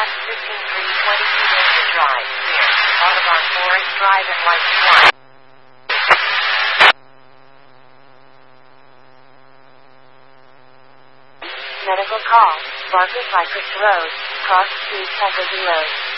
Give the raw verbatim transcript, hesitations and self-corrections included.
West fifteen three twenty-two Lincoln Drive, near Audubon Forest Drive and White Swan. Medical call, Barker Cypress Road, Cross Street, Casualty Road.